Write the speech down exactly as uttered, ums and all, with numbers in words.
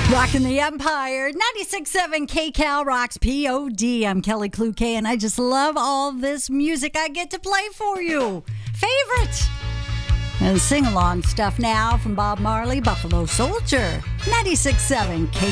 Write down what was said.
Rocking the Empire, ninety-six point seven K-Cal rocks P O D. I'm Kelly Kluke, and I just love all this music I get to play for you. Favorite. And sing-along stuff now from Bob Marley, Buffalo Soldier, ninety-six point seven K-Cal.